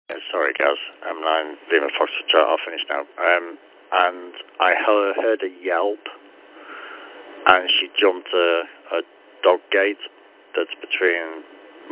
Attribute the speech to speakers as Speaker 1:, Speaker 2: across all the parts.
Speaker 1: Sorry, guys. I'm not leaving Foxtrot. I'll finish now. And I heard a yelp, and she jumped a dog gate that's between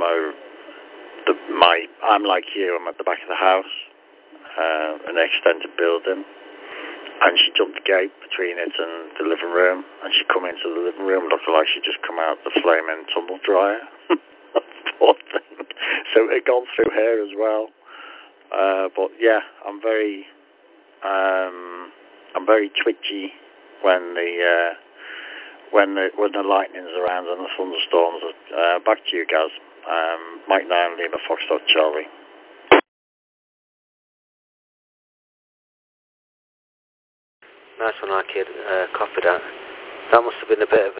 Speaker 1: I'm like you. I'm at the back of the house, an extended building, and she jumped the gate between it and the living room, and she come into the living room, looked like she just come out the flaming tumble dryer. Poor thing. So it gone through her as well. But yeah, I'm very twitchy when the lightning's around and the thunderstorms. Back to you guys. Mike 9, Lima Foxtrot Charlie.
Speaker 2: Nice one, our kid. Copied that. That must have been a bit of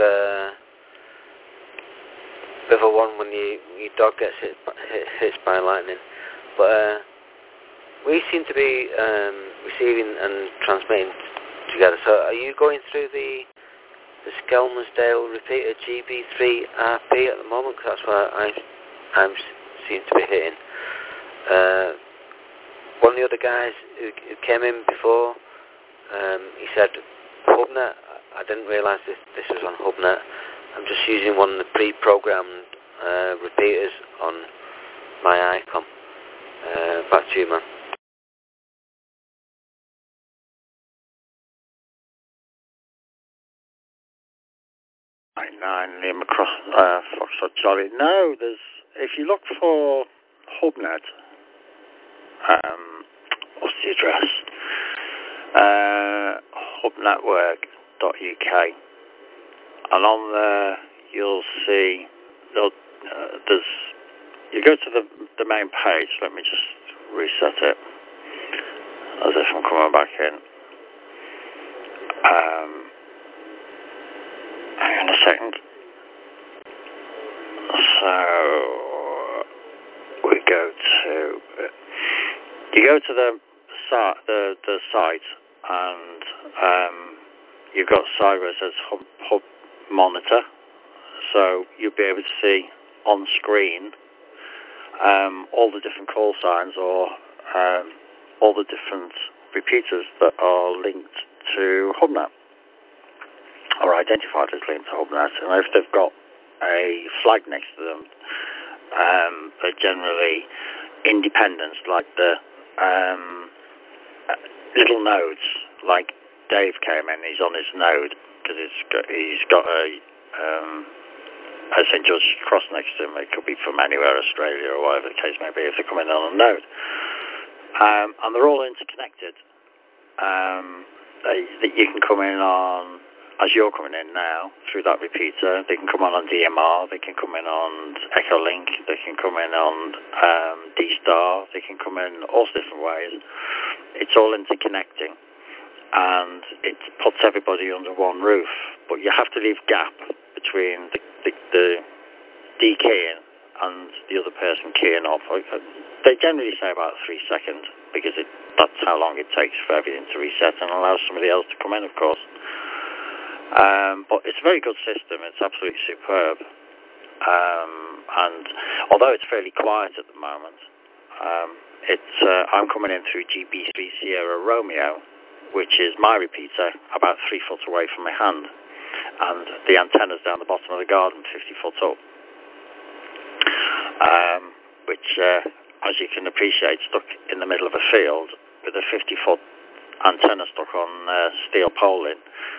Speaker 2: a one when your dog gets hit by lightning. But we seem to be receiving and transmitting together. So are you going through the Skelmersdale repeater GB3RP at the moment? Because that's where I seem to be hitting. One of the other guys who came in before, he said Hubnet. I didn't realise this was on Hubnet. I'm just using one of the pre-programmed repeaters on my Icom. Back to you, man.
Speaker 1: Mike 9, Lima Foxtrot Charlie. No, if you look for Hubnet, what's the address? Hubnetwork.uk, and on there you'll see you go to the main page. Let me just reset it as if I'm coming back in. Hang on a second. So you go to the site, and you've got side where it says Hub Monitor, so you'll be able to see on screen all the different call signs or all the different repeaters that are linked to Hubnet or identified as linked to Hubnet, and if they've got a flag next to them, they're generally independents, like the little nodes. Like Dave came in, he's on his node because he's got a St. George's Cross next to him. It could be from anywhere, Australia or whatever the case may be, if they're coming in on a node. And they're all interconnected. You can come in on, as you're coming in now, through that repeater. They can come on DMR, they can come in on Echolink, they can come in on D-Star, they can come in all different ways. It's all interconnecting, and it puts everybody under one roof. But you have to leave gap between the dekeying and the other person keying off. They generally say about 3 seconds, because that's how long it takes for everything to reset and allow somebody else to come in, of course. But it's a very good system. It's absolutely superb. And although it's fairly quiet at the moment, I'm coming in through GB3 Sierra Romeo, which is my repeater, about 3 foot away from my hand, and the antenna's down the bottom of the garden, 50 foot up, which, as you can appreciate, stuck in the middle of a field with a 50-foot antenna stuck on steel poling.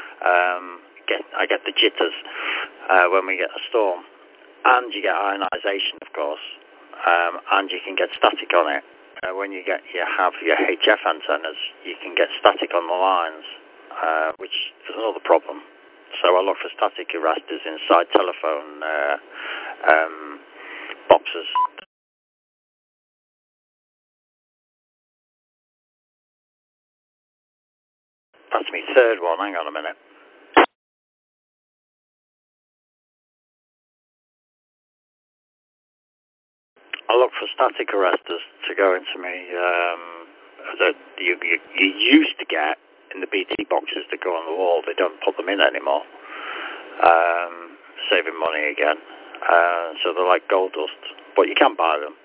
Speaker 1: I get the jitters when we get a storm, and you get ionization, of course, and you can get static on it. When you have your HF antennas, you can get static on the lines, which is another problem. So I look for static arresters inside telephone boxes. That's my third one. Hang on a minute. I look for static arresters to go into me that you used to get in the BT boxes that go on the wall. They don't put them in anymore. Saving money again. So they're like gold dust, but you can buy them.